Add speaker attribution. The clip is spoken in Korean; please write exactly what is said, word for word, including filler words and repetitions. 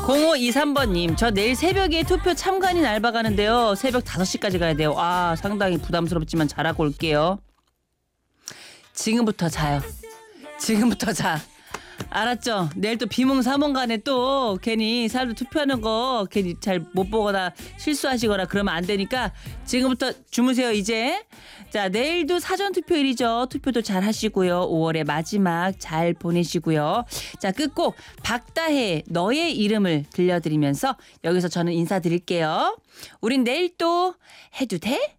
Speaker 1: 공오이삼 번님, 저 내일 새벽에 투표 참관인 알바 가는데요. 새벽 다섯 시까지 가야 돼요. 아, 상당히 부담스럽지만 잘하고 올게요. 지금부터 자요. 지금부터 자. 알았죠? 내일 또 비몽사몽간에 또 괜히 사람들 투표하는 거 괜히 잘 못 보거나 실수하시거나 그러면 안 되니까 지금부터 주무세요 이제. 자, 내일도 사전투표일이죠. 투표도 잘 하시고요. 오월의 마지막 잘 보내시고요. 자, 끝곡 박다혜 너의 이름을 들려드리면서 여기서 저는 인사드릴게요. 우린 내일 또 해도 돼?